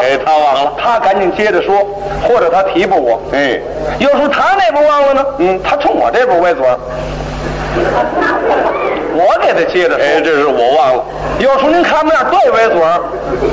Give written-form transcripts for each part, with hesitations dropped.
哎，他忘了， 他赶紧接着说，或者他提拨我。 哎， 有时候他那边忘了呢，他冲我这边歪嘴儿，我给他接着说。 哎，这是我忘了。 有时候您看不见对歪嘴儿，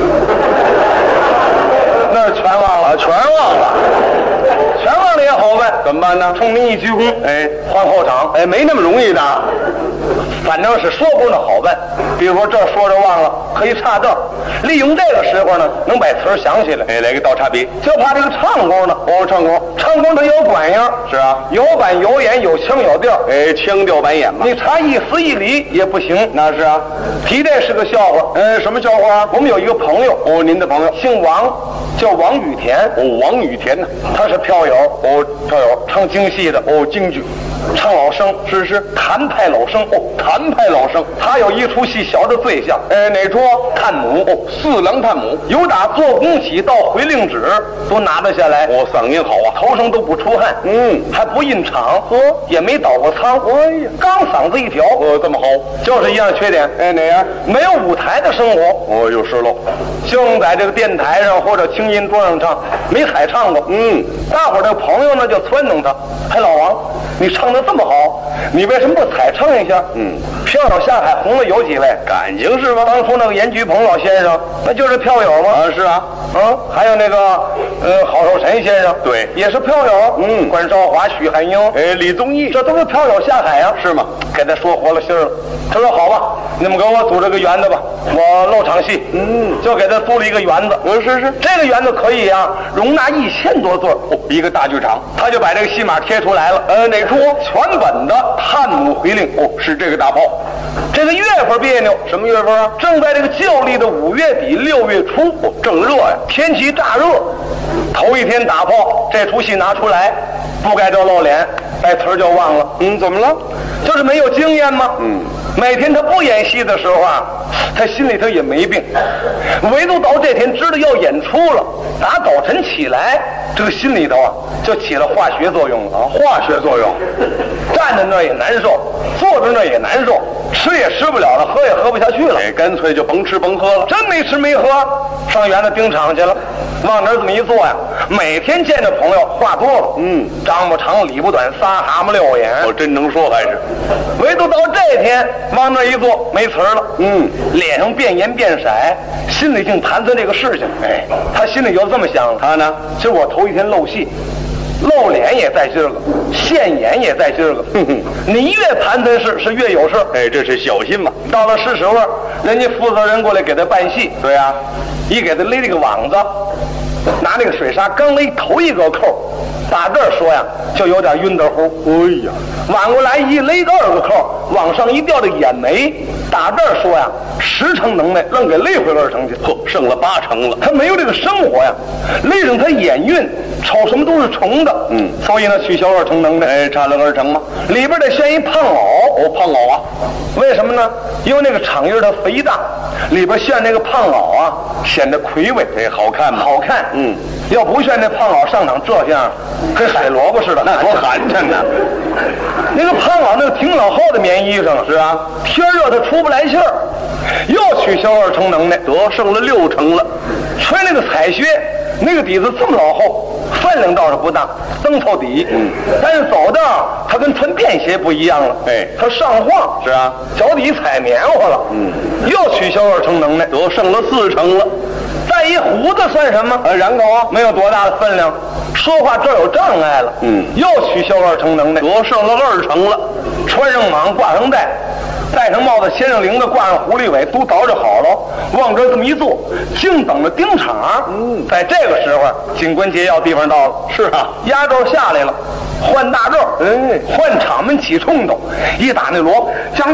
那是全忘了， 全忘了。 全忘了也好办， 怎么办呢？ 冲您一鞠躬， 哎， 换后场， 哎，没那么容易的。 反正是说不那好办。比如说这儿说着忘了，可以插这儿，利用这个时候呢，能把词儿想起来。 哎，来个倒插笔。 就怕这个唱功呢，唱功它有管样， 是啊， 有板有眼，有腔有调。 哎，腔调板眼嘛。 你差一丝一厘也不行。 那是啊， 提这是个笑话。 什么笑话？ 我们有一个朋友， 哦，您的朋友姓王，叫王雨田。 哦，王雨田呢？ 他是票友。 哦，票友， 唱京戏的。 哦，京剧， 唱老生。 是谭派老生。 哦，谭派老生。 他有一出戏小的最像。 哪出？ 探母。 哦，四郎探母。 由打做工起到回令旨都拿得下来。 哦，嗓音好啊， 头上都不出汗。还不印厂，也没倒过仓。 哎呀， 刚嗓子一条。 这么好， 就是一样缺点。 哪样？ 没有舞台的生活。 哦，有失落。 净在这个电台上或者清音桌上唱，没彩唱过。大伙儿这个朋友呢就撺掇他，哎，老王，你唱得这么好，你为什么不彩唱一下？票友下海红了有几位？ 感情是吗？ 当初那个严菊鹏老先生，那就是票友吗？ 是啊。 还有那个郝寿臣先生， 对， 也是票友。关少华、许汉英， 李宗义， 这都是票友下海啊， 是吗？ 给他说活了心了。他说好吧，你们给我组织个园子吧，我漏场戏。就给他租了一个园子。 是， 这个园子可以啊，容纳1000多座。 一个大剧场。 他就把这个戏码贴出来了。哪出？全本的《探母回令》。 是这个大炮。 这个月份别扭， 什么月份啊？ 正在这个旧历的5月底6月初， 正热呀， 天气炸热。头一天打炮，这出戏拿出来，不该这露脸，把词儿就忘了。 怎么了？ 就是没有经验吗？每天他不演戏的时候啊，他心里头也没病，唯独到这天知道要演出了，打早晨起来，这个心里头啊就起了化学作用了。 化学作用， 站在那儿也难受，坐在那儿也难受，吃也吃不了了，喝也喝不下去了。 干脆就甭吃甭喝了。 真没吃没喝，上园子盯场去了。往那儿这么一坐呀，每天见着朋友话多了。张不长理不短，仨蛤蟆6眼。 真能说还是。 唯独到这天往那一坐没词儿了。脸上变颜变色，心里净盘算这个事情。他心里就这么想。 他呢？ 其实我头一天露戏，露脸也在今儿个，现眼也在今儿个。你越盘算事是越有事。 这是小心嘛。 到了是时候，人家负责人过来给他办戏。 对呀， 一给他勒这个网子，拿那个水沙刚勒头一个扣，打这儿说呀就有点晕得乎。 哎呀， 挽过来一勒个2个扣，往上一掉这个眼眉，打这儿说呀10成能耐，愣给勒回2成去。 剩了8成了。 他没有这个生活呀，勒上他眼晕，瞅什么都是重的。所以呢取消2成能耐。 差了2成吗？ 里边得选一胖袄。 胖袄啊。 为什么呢？因为那个场印它肥大，里边炫那个胖袄啊，显得魁伟。 好看吗？ 好看。要不炫那胖袄上场这样，跟海萝卜似的， 那多寒碜呢。 那个胖袄那个挺老厚的棉衣裳。是啊，天热他出不来气儿。又取消2成能耐， 剩了6成了。 穿那个彩靴，那个底子这么老厚，分量倒是不大，增透底。但是走道它跟穿便鞋不一样了。它上晃。 是啊， 脚底踩棉花了。又取消2成能耐， 剩了4成了。 再一胡子算什么？ 染口啊， 没有多大的分量，说话这儿有障碍了。又取消2成能耐， 剩了2成了。 穿上蟒，挂上带，戴上帽子，掀上铃子，挂上狐狸尾，都捯饬好了，往这儿这么一坐，净等着盯场。在这个时候，警官节要地方到了。 是啊， 压轴下来了，换大咒。换场门起冲头，一打那锣，讲，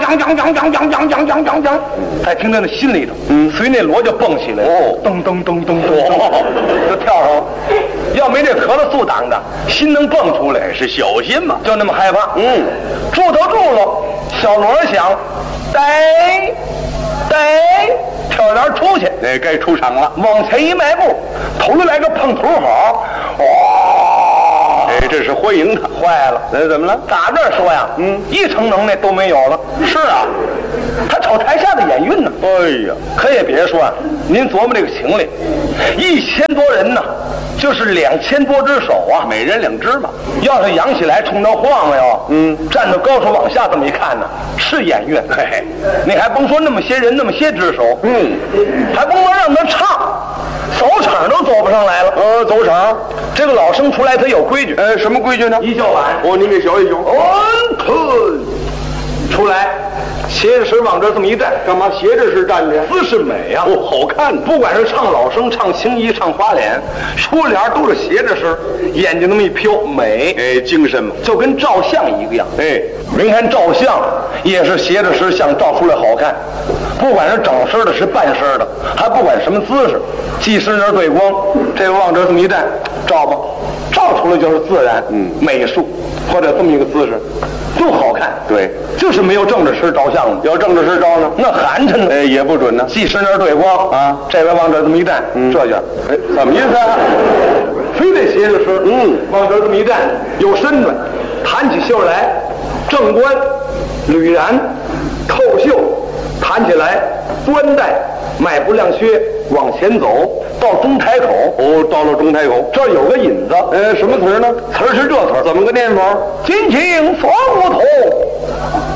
再听他那心里头，随那锣就蹦起来了。噔噔噔噔噔，就跳上了。要没这壳子阻挡着，心能蹦出来。 是小心嘛， 就那么害怕。住头住了，小锣响，呆，跳帘出去。 该出场了。 往前一迈步，头里来个碰头好，哇！ 这是欢迎他。 坏了， 怎么了？ 打这儿说呀，一成能耐都没有了。 是啊， 他瞅台下的演运呢。 哎呀， 可也别说啊，您琢磨这个情理，1000多人呢，就是2000多只手啊， 每人2只嘛。 要是扬起来冲着晃悠，站到高处往下这么一看呢，是演运。嘿嘿，你还甭说那么些人，那么些只手，还甭说让他唱，走场都走不上来了。 走场， 这个老生出来他有规矩。 什么规矩呢？ 一叫板。 您给学一学。 出来，斜着身往这这么一站， 干嘛斜着身站着？ 姿势美呀， 好看。 不管是唱老生、唱青衣、唱花脸，出帘都是斜着身，眼睛那么一飘，美。 精神嘛， 就跟照相一个样。您看照相也是斜着身，相照出来好看。不管是整身的，是半身的，还不管什么姿势，既身而对光，这个往这这么一站，照吧，照出来就是自然，美术，或者这么一个姿势，都好看。 对， 就是没有正着身照相的。 要正着身照呢， 那寒碜呢。 也不准呢。 既身而对光啊，这回往这这么一站，这下， 怎么意思啊？ 非得斜着身，往这这么一站，有身段，弹起袖来，正冠、履然、透袖，弹起来，端带，迈步亮靴，往前走，到中台口。 到了中台口， 这儿有个引子。 什么词呢？ 词儿是这词儿， 怎么个念法？ 金青锁骨头，